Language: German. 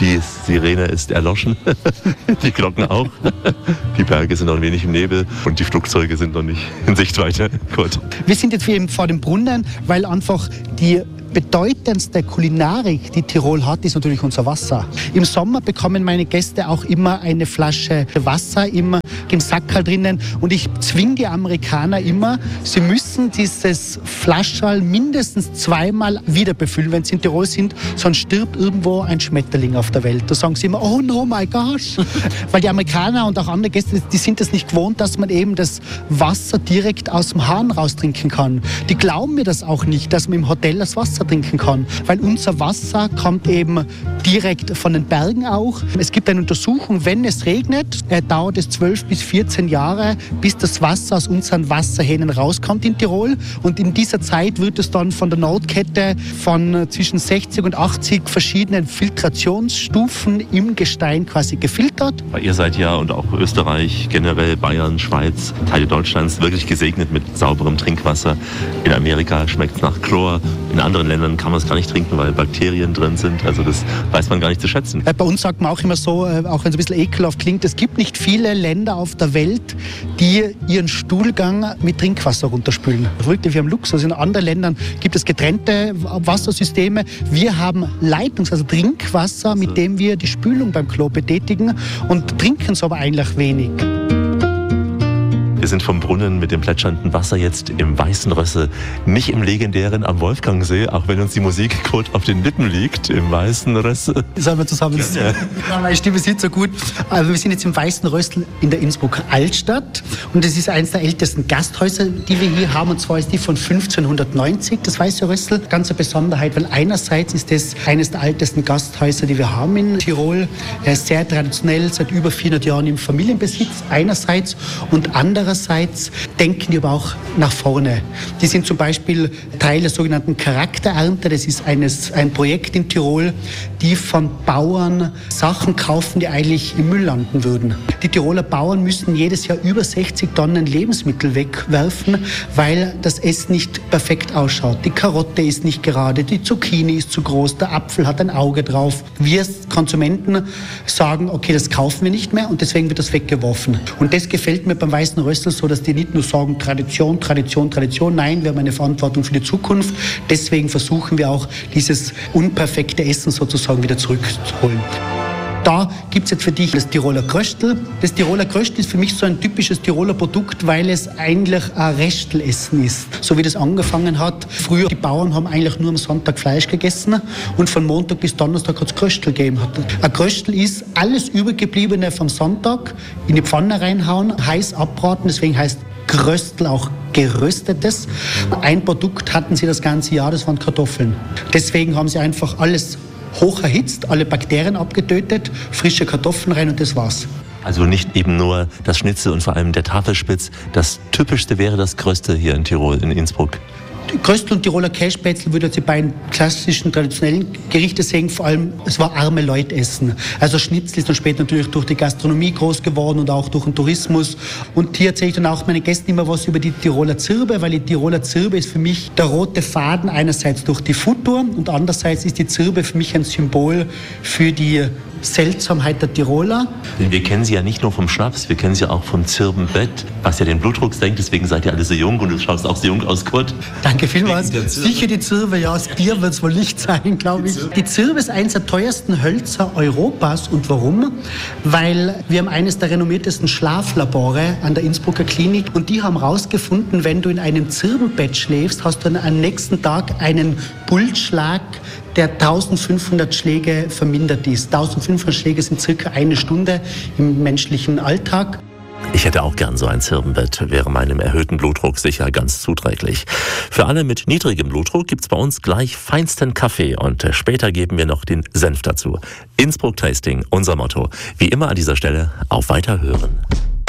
Die Sirene ist erloschen, die Glocken auch. Die Berge sind noch ein wenig im Nebel und die Flugzeuge sind noch nicht in Sichtweite. Gut. Wir sind jetzt eben vor dem Brunnen, weil einfach die bedeutendste Kulinarik, die Tirol hat, ist natürlich unser Wasser. Im Sommer bekommen meine Gäste auch immer eine Flasche Wasser im Sackerl drinnen und ich zwinge die Amerikaner immer, sie müssen dieses Flascherl mindestens 2-mal wieder befüllen, wenn sie in Tirol sind, sonst stirbt irgendwo ein Schmetterling auf der Welt. Da sagen sie immer, oh no, my gosh. Weil die Amerikaner und auch andere Gäste, die sind es nicht gewohnt, dass man eben das Wasser direkt aus dem Hahn raustrinken kann. Die glauben mir das auch nicht, dass man im Hotel das Wasser trinken kann, weil unser Wasser kommt eben direkt von den Bergen auch. Es gibt eine Untersuchung, wenn es regnet, dauert es 12 bis 14 Jahre, bis das Wasser aus unseren Wasserhähnen rauskommt in Tirol und in dieser Zeit wird es dann von der Notkette von zwischen 60 und 80 verschiedenen Filtrationsstufen im Gestein quasi gefiltert. Ihr seid ja und auch Österreich, generell Bayern, Schweiz, Teile Deutschlands wirklich gesegnet mit sauberem Trinkwasser. In Amerika schmeckt es nach Chlor, in anderen Ländern kann man es gar nicht trinken, weil Bakterien drin sind. Also das weiß man gar nicht zu schätzen. Bei uns sagt man auch immer so, auch wenn es ein bisschen ekelhaft klingt, es gibt nicht viele Länder auf der Welt, die ihren Stuhlgang mit Trinkwasser runterspülen. Wirklich, wir haben Luxus. In anderen Ländern gibt es getrennte Wassersysteme. Wir haben also Trinkwasser, mit dem wir die Spülung beim Klo betätigen und trinken es aber eigentlich wenig. Wir sind vom Brunnen mit dem plätschernden Wasser jetzt im Weißen Rössel, nicht im legendären am Wolfgangsee, auch wenn uns die Musik gut auf den Lippen liegt, im Weißen Rössel. Sollen wir zusammen singen? Ja. Meine Stimme ist nicht so gut. Aber wir sind jetzt im Weißen Rössel in der Innsbrucker Altstadt und das ist eines der ältesten Gasthäuser, die wir hier haben, und zwar ist die von 1590, das Weiße Rössel. Ganz eine Besonderheit, weil einerseits ist das eines der ältesten Gasthäuser, die wir haben in Tirol. Er ist sehr traditionell, seit über 400 Jahren im Familienbesitz einerseits und andererseits denken die aber auch nach vorne. Die sind zum Beispiel Teil der sogenannten Charakterernte. Das ist ein Projekt in Tirol, die von Bauern Sachen kaufen, die eigentlich im Müll landen würden. Die Tiroler Bauern müssen jedes Jahr über 60 Tonnen Lebensmittel wegwerfen, weil das Essen nicht perfekt ausschaut. Die Karotte ist nicht gerade, die Zucchini ist zu groß, der Apfel hat ein Auge drauf. Wir Konsumenten sagen, okay, das kaufen wir nicht mehr und deswegen wird das weggeworfen. Und das gefällt mir beim Weißen Rössel so, dass die nicht nur sagen, Tradition, Tradition, Tradition. Nein, wir haben eine Verantwortung für die Zukunft. Deswegen versuchen wir auch, dieses unperfekte Essen sozusagen wieder zurückzuholen. Da gibt es jetzt für dich das Tiroler Kröstl. Das Tiroler Kröstl ist für mich so ein typisches Tiroler Produkt, weil es eigentlich ein Restelessen ist. So wie das angefangen hat. Früher, die Bauern haben eigentlich nur am Sonntag Fleisch gegessen und von Montag bis Donnerstag hat es Kröstl gegeben. Ein Kröstl ist alles Übergebliebene vom Sonntag in die Pfanne reinhauen, heiß abbraten, deswegen heißt Kröstl auch geröstetes. Ein Produkt hatten sie das ganze Jahr, das waren Kartoffeln. Deswegen haben sie einfach alles hoch erhitzt, alle Bakterien abgetötet, frische Kartoffeln rein und das war's. Also nicht eben nur das Schnitzel und vor allem der Tafelspitz. Das Typischste wäre das Kröstl hier in Tirol, in Innsbruck. Kröstl und Tiroler Kässpätzle würde ich die beiden klassischen, traditionellen Gerichte sehen. Vor allem, es war arme Leutessen. Also Schnitzel ist dann später natürlich durch die Gastronomie groß geworden und auch durch den Tourismus. Und hier erzähle ich dann auch meinen Gästen immer was über die Tiroler Zirbe, weil die Tiroler Zirbe ist für mich der rote Faden einerseits durch die Futur und andererseits ist die Zirbe für mich ein Symbol für die Seltsamkeit der Tiroler. Denn wir kennen sie ja nicht nur vom Schnaps, wir kennen sie auch vom Zirbenbett, was ja den Blutdruck senkt, deswegen seid ihr alle so jung und du schaust auch so jung aus, Kurt. Danke vielmals. Sicher die Zirbe, ja, das Bier wird es wohl nicht sein, glaube ich. Die Zirbe ist eines der teuersten Hölzer Europas. Und warum? Weil wir haben eines der renommiertesten Schlaflabore an der Innsbrucker Klinik und die haben herausgefunden, wenn du in einem Zirbenbett schläfst, hast du dann am nächsten Tag einen Pulsschlag, der 1500 Schläge vermindert ist. 1500 Schläge sind circa eine Stunde im menschlichen Alltag. Ich hätte auch gern so ein Zirbenbett, wäre meinem erhöhten Blutdruck sicher ganz zuträglich. Für alle mit niedrigem Blutdruck gibt's bei uns gleich feinsten Kaffee und später geben wir noch den Senf dazu. Innsbruck Tasting, unser Motto. Wie immer an dieser Stelle auf Weiterhören.